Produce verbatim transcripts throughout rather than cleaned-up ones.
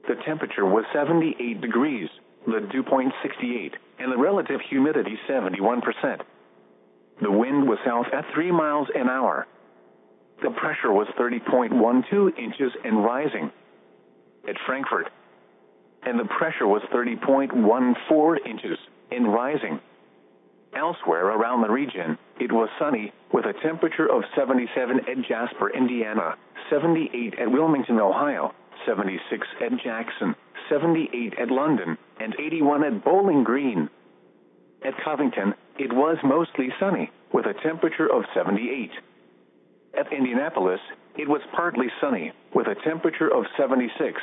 The temperature was seventy-eight degrees, the dew point sixty-eight, and the relative humidity seventy-one percent. The wind was south at three miles an hour. The pressure was thirty point one two inches and rising. At Frankfurt, and the pressure was thirty point one four inches and rising. Elsewhere around the region, it was sunny, with a temperature of seventy-seven at Jasper, Indiana, seventy-eight at Wilmington, Ohio, seventy-six at Jackson, seventy-eight at London, and eighty-one at Bowling Green. At Covington, it was mostly sunny, with a temperature of seventy-eight. At Indianapolis, it was partly sunny, with a temperature of seventy-six.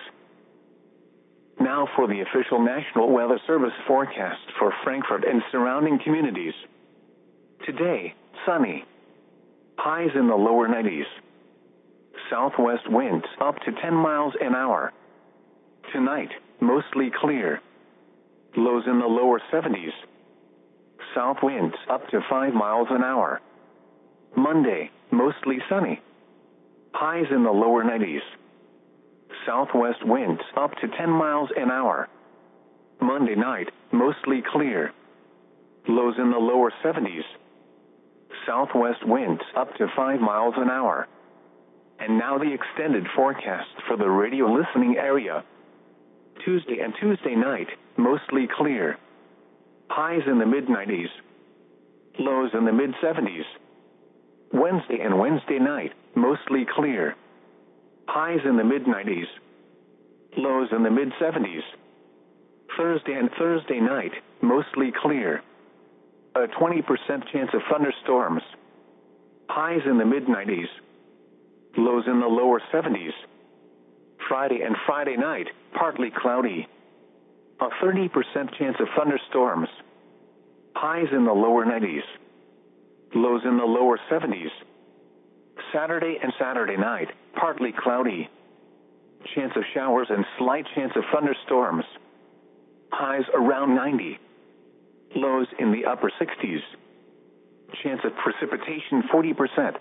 Now for the official National Weather Service forecast for Frankfurt and surrounding communities. Today, sunny. Highs in the lower nineties. Southwest winds up to ten miles an hour. Tonight, mostly clear. Lows in the lower seventies. South winds up to five miles an hour. Monday, mostly sunny. Highs in the lower nineties. Southwest winds up to ten miles an hour. Monday night, mostly clear. Lows in the lower seventies. Southwest winds up to five miles an hour. And now the extended forecast for the radio listening area. Tuesday and Tuesday night, mostly clear. Highs in the mid nineties. Lows in the mid seventies. Wednesday and Wednesday night, mostly clear. Highs in the mid nineties. Lows in the mid seventies. Thursday and Thursday night, mostly clear. A twenty percent chance of thunderstorms. Highs in the mid nineties. Lows in the lower seventies. Friday and Friday night, partly cloudy. A thirty percent chance of thunderstorms. Highs in the lower nineties. Lows in the lower seventies. Saturday and Saturday night, partly cloudy. Chance of showers and slight chance of thunderstorms. Highs around ninety. Lows in the upper sixties. Chance of precipitation forty percent.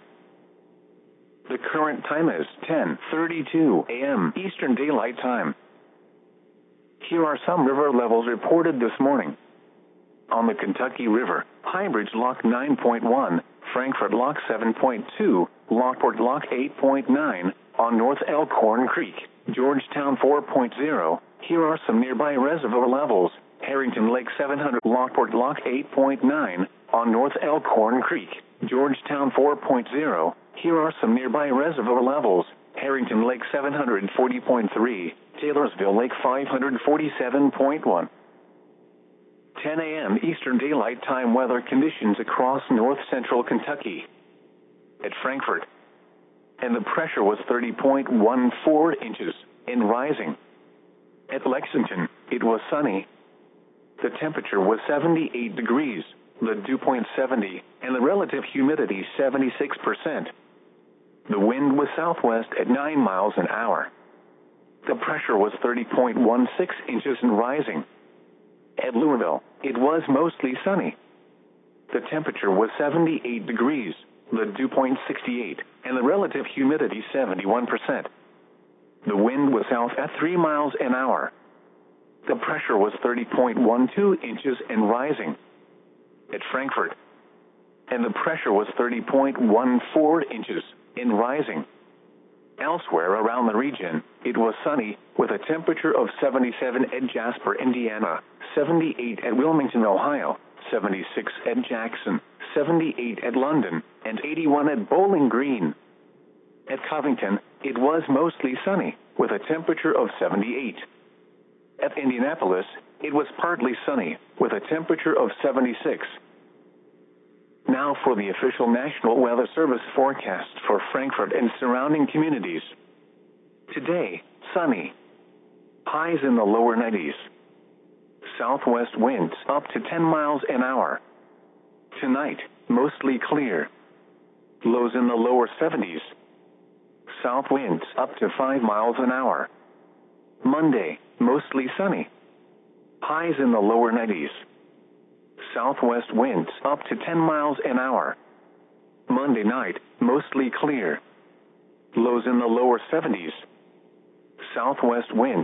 The current time is ten thirty-two a m Eastern Daylight Time. Here are some river levels reported this morning. On the Kentucky River, Highbridge Lock nine point one, Frankfurt Lock seven point two, Lockport Lock eight point nine, on North Elkhorn Creek, Georgetown four point zero. Here are some nearby reservoir levels. Harrington Lake seven hundred, Lockport Lock eight point nine, on North Elkhorn Creek, Georgetown four point zero. Here are some nearby reservoir levels. Harrington Lake seven hundred forty point three, Taylorsville Lake five hundred forty-seven point one. ten a m Eastern Daylight Time weather conditions across north central Kentucky. At Frankfurt, and the pressure was thirty point one four inches and rising. At Lexington, it was sunny. The temperature was seventy-eight degrees, the dew point seventy, and the relative humidity seventy-six percent. The wind was southwest at nine miles an hour. The pressure was thirty point one six inches and rising. At Louisville, it was mostly sunny. The temperature was seventy-eight degrees, the dew point sixty-eight, and the relative humidity seventy-one percent. The wind was south at three miles an hour. The pressure was thirty point one two inches and rising. At Frankfurt, and the pressure was thirty point one four inches and rising. Elsewhere around the region, it was sunny, with a temperature of seventy-seven at Jasper, Indiana, seventy-eight at Wilmington, Ohio, seventy-six at Jackson, seventy-eight at London, and eighty-one at Bowling Green. At Covington, it was mostly sunny, with a temperature of seventy-eight. At Indianapolis, it was partly sunny, with a temperature of seventy-six. Now for the official National Weather Service forecast for Frankfurt and surrounding communities. Today, sunny. Highs in the lower nineties. Southwest winds up to ten miles an hour. Tonight, mostly clear. Lows in the lower seventies. South winds up to five miles an hour. Monday, mostly sunny. Highs in the lower nineties. Southwest winds up to ten miles an hour. Monday night, mostly clear. Lows in the lower seventies. Southwest winds